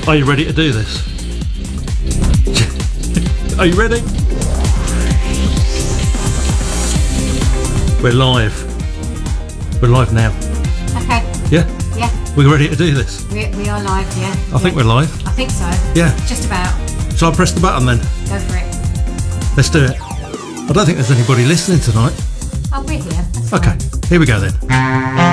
Are you ready to do this? Are you ready? We're live. We're live now. Okay. Yeah? Yeah. We're ready to do this. We are live, yeah. I think we're live. I think so. Yeah. Just about. Shall I press the button then? Go for it. Let's do it. I don't think there's anybody listening tonight. Oh, we're here. That's Okay, fine. here we go then.